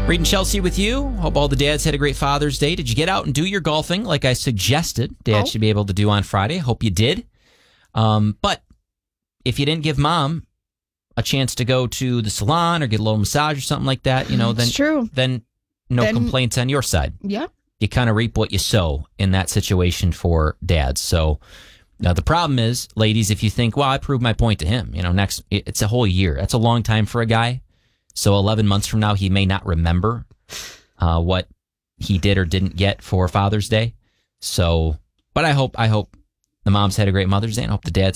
Reed and Chelsea with you. Hope all the dads had a great Father's Day. Did you get out and do your golfing like I suggested Dad should be able to do on Friday? Hope you did. But if you didn't give Mom a chance to go to the salon or get a little massage or something like that, then it's true. Then complaints on your side. Yeah. You kind of reap what you sow in that situation for dads. So now the problem is, ladies, if you think, well, I proved my point to him, it's a whole year. That's a long time for a guy. So 11 months from now, he may not remember what he did or didn't get for Father's Day. So, but I hope the moms had a great Mother's Day, and I hope the dads